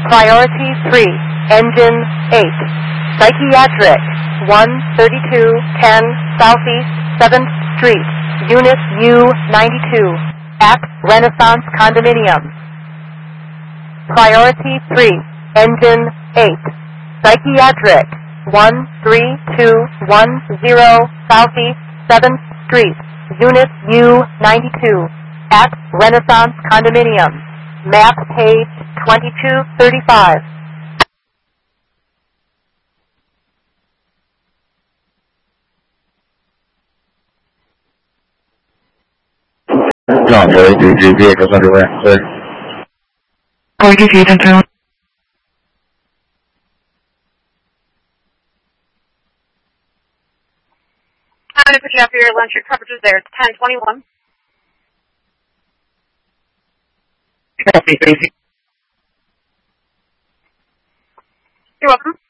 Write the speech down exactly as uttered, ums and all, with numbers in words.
Priority three, Engine eight. Psychiatric, one thirty-two ten Southeast seventh Street, Unit U ninety-two, at Renaissance Condominium. Priority three, Engine eight. Psychiatric, one three two one zero Southeast seventh Street, Unit U ninety-two, at Renaissance Condominium. Map page twenty-two thirty-five. John, Joey, D G vehicles underway. Clear. Corey, D G, ten two. I'm going to put you up for your lunch. Your coverage is there. It's ten twenty-one. Copy, Stacy. You're welcome.